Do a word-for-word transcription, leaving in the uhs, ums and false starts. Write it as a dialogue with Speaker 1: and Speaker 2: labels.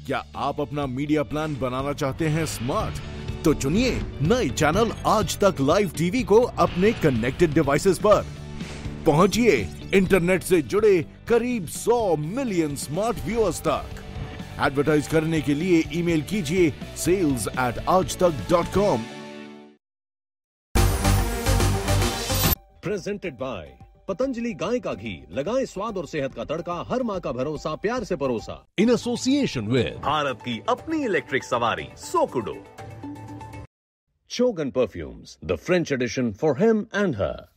Speaker 1: क्या आप अपना मीडिया प्लान बनाना चाहते हैं स्मार्ट? तो चुनिए नए चैनल आज तक लाइव टीवी को अपने कनेक्टेड डिवाइसेस पर। पहुंचिए इंटरनेट से जुड़े करीब सौ मिलियन स्मार्ट व्यूअर्स तक। एडवर्टाइज करने के लिए ईमेल कीजिए सेल्स एट आज तक dot com.
Speaker 2: Presented by Patanjali गाय का घी, लगाएं स्वाद और सेहत का तड़का, हर माँ का भरोसा, प्यार से परोसा। इन एसोसिएशन विद भारत की अपनी इलेक्ट्रिक सवारी सोकुडो। Chogan Perfumes, the French edition for him and her.